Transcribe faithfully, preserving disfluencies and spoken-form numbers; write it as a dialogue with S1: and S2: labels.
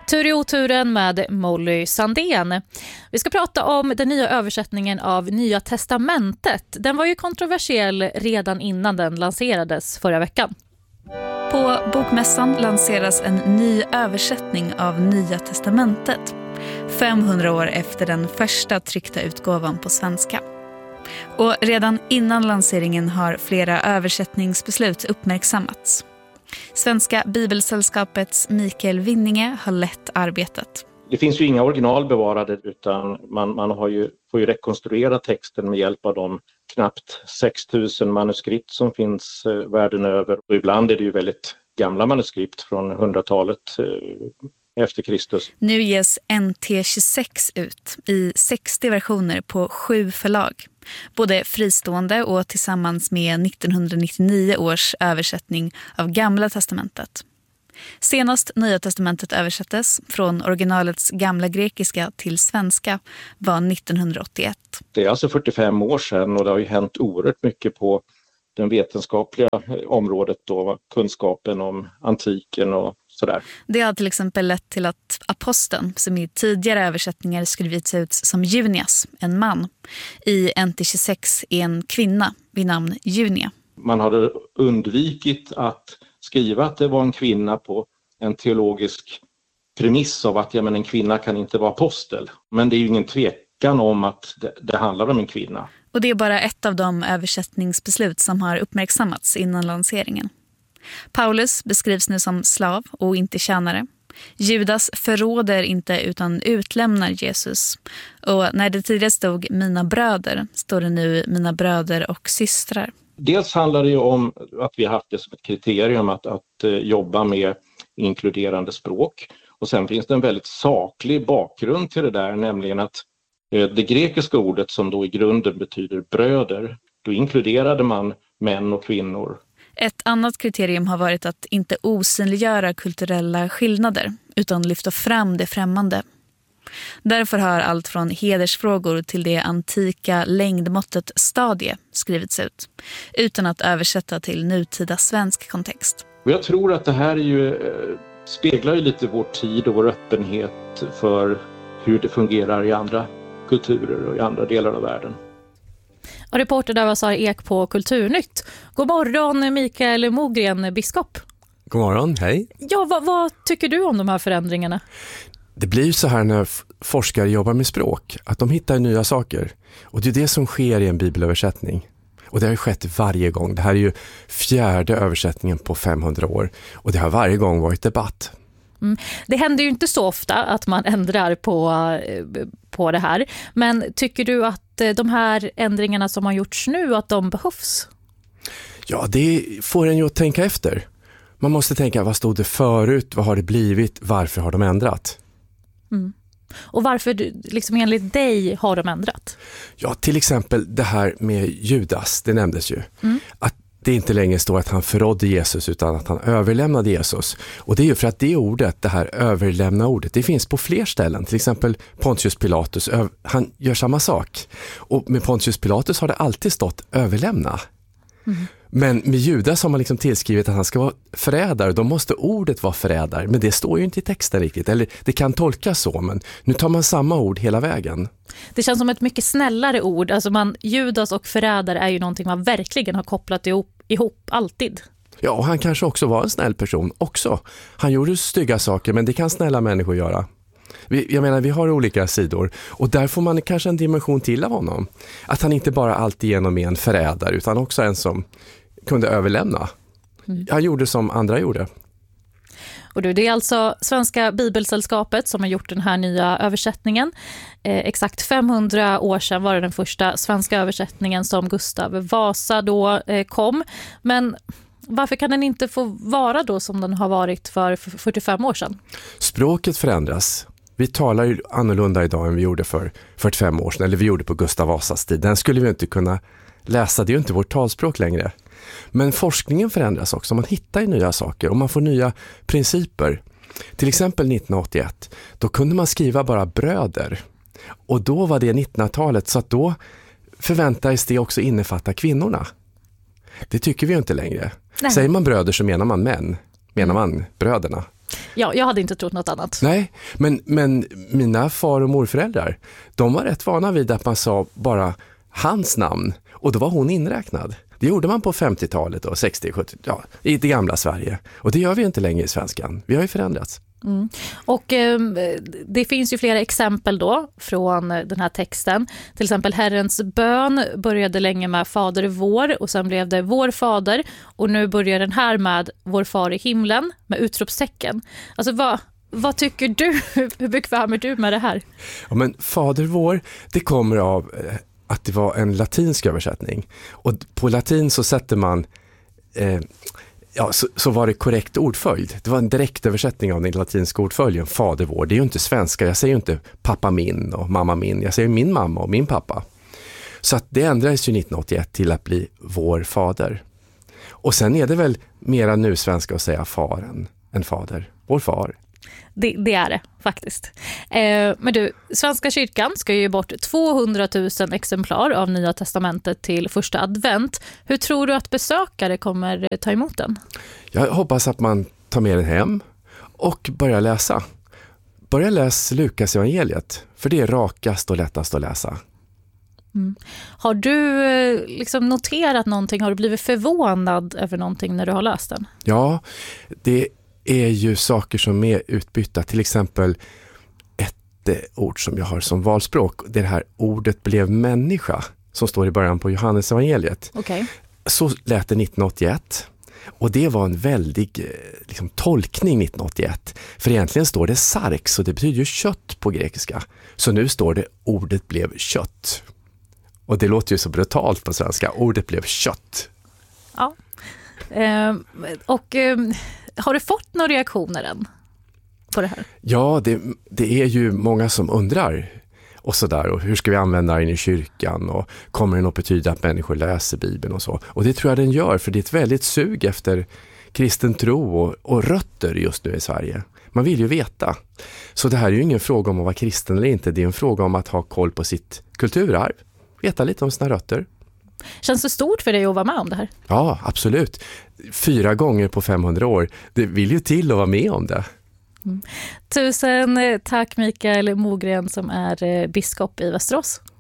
S1: Tur i oturen med Molly Sandén. Vi ska prata om den nya översättningen av Nya testamentet. Den var ju kontroversiell redan innan den lanserades förra veckan.
S2: På Bokmässan lanseras en ny översättning av Nya testamentet. femhundra år efter den första tryckta utgåvan på svenska. Och redan innan lanseringen har flera översättningsbeslut uppmärksammats. Svenska Bibelsällskapets Mikael Winninge har lett arbetet.
S3: Det finns ju inga original bevarade, utan man, man har ju, får ju rekonstruera texten med hjälp av de knappt sex tusen manuskript som finns eh, världen över. Och ibland är det ju väldigt gamla manuskript från hundratalet eh, efter Kristus.
S2: Nu ges N T tjugosex ut i sextio versioner på sju förlag. Både fristående och tillsammans med nittonhundranittionio års översättning av Gamla testamentet. Senast Nya testamentet översattes från originalets gamla grekiska till svenska var nittonhundraåttioett.
S3: Det är alltså fyrtiofem år sedan och det har ju hänt oerhört mycket på den vetenskapliga området då, kunskapen om antiken och sådär.
S2: Det har till exempel lett till att aposteln, som i tidigare översättningar skrivits ut som Junias, en man, i N T tjugosex är en kvinna vid namn Junia.
S3: Man hade undvikit att skriva att det var en kvinna på en teologisk premiss av att ja, men en kvinna kan inte vara apostel. Men det är ju ingen tvekan om att det, det handlar om en kvinna.
S2: Och det är bara ett av de översättningsbeslut som har uppmärksammats innan lanseringen. Paulus beskrivs nu som slav och inte tjänare. Judas förråder inte utan utlämnar Jesus. Och när det tidigare stod mina bröder står det nu mina bröder och systrar.
S3: Dels handlar det ju om att vi har haft det som ett kriterium att, att jobba med inkluderande språk. Och sen finns det en väldigt saklig bakgrund till det där, nämligen att det grekiska ordet som då i grunden betyder bröder, då inkluderade man män och kvinnor.
S2: Ett annat kriterium har varit att inte osynliggöra kulturella skillnader utan lyfta fram det främmande. Därför har allt från hedersfrågor till det antika längdmåttet stadie skrivits ut utan att översätta till nutida svensk kontext.
S3: Och jag tror att det här är ju, speglar ju lite vår tid och vår öppenhet för hur det fungerar i andra kulturer och i andra delar av världen.
S1: Och reporter där var Sara Ek på Kulturnytt. God morgon Mikael Mogren, biskop.
S4: God morgon, hej.
S1: Ja, vad, vad tycker du om de här förändringarna?
S4: Det blir ju så här när forskare jobbar med språk, att de hittar nya saker. Och det är det som sker i en bibelöversättning. Och det har ju skett varje gång. Det här är ju fjärde översättningen på femhundra år. Och det har varje gång varit debatt.
S1: Mm. Det händer ju inte så ofta att man ändrar på, på det här. Men tycker du att de här ändringarna som har gjorts nu, att de behövs?
S4: Ja, det får en ju att tänka efter. Man måste tänka, vad stod det förut? Vad har det blivit? Varför har de ändrat?
S1: Mm. Och varför, liksom enligt dig, har de ändrat?
S4: Ja, till exempel det här med Judas, det nämndes ju. Mm. Att det inte längre står att han förrådde Jesus utan att han överlämnade Jesus. Och det är ju för att det ordet, det här överlämna ordet, det finns på fler ställen. Till exempel Pontius Pilatus, han gör samma sak. Och med Pontius Pilatus har det alltid stått överlämna. Mm. Men med Judas har man liksom tillskrivit att han ska vara förrädare. Då måste ordet vara förrädare. Men det står ju inte i texten riktigt. Eller det kan tolkas så, men nu tar man samma ord hela vägen.
S1: Det känns som ett mycket snällare ord. Alltså man, Judas och förrädare är ju någonting man verkligen har kopplat ihop, ihop alltid.
S4: Ja, och han kanske också var en snäll person också. Han gjorde stygga saker, men det kan snälla människor göra. Vi, jag menar, vi har olika sidor. Och där får man kanske en dimension till av honom. Att han inte bara alltid genom är en förrädare, utan också en som kunde överlämna. Mm. Han gjorde som andra gjorde.
S1: Och du, det är alltså Svenska Bibelsällskapet som har gjort den här nya översättningen. Eh, exakt femhundra år sedan var det den första svenska översättningen som Gustav Vasa då eh, kom. Men varför kan den inte få vara då som den har varit för fyrtiofem år sedan?
S4: Språket förändras. Vi talar ju annorlunda idag än vi gjorde för fyrtiofem år sedan. Eller vi gjorde på Gustav Vasas tid. Den skulle vi inte kunna läsa. Det är ju inte vårt talspråk längre. Men forskningen förändras också. Man hittar ju nya saker och man får nya principer. Till exempel nittonhundraåttioett. Då kunde man skriva bara bröder. Och då var det nittonhundratalet, så att då förväntades det också innefatta kvinnorna. Det tycker vi ju inte längre. Nej. Säger man bröder så menar man män. Menar man bröderna.
S1: Ja, jag hade inte trott något annat.
S4: Nej, men, men mina far- och morföräldrar, de var rätt vana vid att man sa bara hans namn och då var hon inräknad. Det gjorde man på femtiotalet och sextio sjuttio, ja, i det gamla Sverige. Och det gör vi inte längre i svenskan. Vi har ju förändrats.
S1: Mm. Och eh, det finns ju flera exempel då från den här texten. Till exempel Herrens bön började länge med Fader vår och sen blev det Vår Fader och nu börjar den här med Vår Far i himlen med utropstecken. Alltså vad, vad tycker du? Hur bekväm är du med det här?
S4: Ja, men Fader vår, det kommer av att det var en latinsk översättning. Och på latin så sätter man... Eh, Ja, så, så var det korrekt ordföljd. Det var en direkt översättning av den latinska ordföljen, Fader vår. Det är ju inte svenska. Jag säger ju inte pappa min och mamma min. Jag säger min mamma och min pappa. Så att det ändrades ju nittonhundraåttioett till att bli Vår Fader. Och sen är det väl mera nu svenska att säga far än, än fader. Vår far.
S1: Det, det är det faktiskt. Eh, men du, Svenska kyrkan ska ju ge bort tvåhundratusen exemplar av Nya testamentet till första advent. Hur tror du att besökare kommer ta emot den?
S4: Jag hoppas att man tar med den hem och börjar läsa. Börja läsa Lukas evangeliet, för det är rakast och lättast att läsa.
S1: Mm. Har du eh, liksom noterat någonting? Har du blivit förvånad över någonting när du har läst den?
S4: Ja, det är ju saker som är utbytta. Till exempel ett eh, ord som jag har som valspråk. Det här ordet blev människa som står i början på Johannes evangeliet.
S1: Okay.
S4: Så lät det nittonhundraåttioett. Och det var en väldig eh, liksom, tolkning nittonhundraåttioett. För egentligen står det sarx och det betyder ju kött på grekiska. Så nu står det ordet blev kött. Och det låter ju så brutalt på svenska. Ordet blev kött.
S1: Ja. Eh, och... Eh... Har du fått några reaktioner än på det här?
S4: Ja, det, det är ju många som undrar och sådär. Och hur ska vi använda den i kyrkan? Och kommer den att betyda att människor läser Bibeln och så? Och det tror jag den gör, för det är ett väldigt sug efter kristen tro och, och rötter just nu i Sverige. Man vill ju veta. Så det här är ju ingen fråga om att vara kristen eller inte. Det är en fråga om att ha koll på sitt kulturarv. Veta lite om sina rötter.
S1: Känns det stort för dig att vara med om det här?
S4: Ja, absolut. Fyra gånger på femhundra år. Det vill ju till att vara med om det.
S1: Mm. Tusen tack Mikael Mogren som är biskop i Västerås.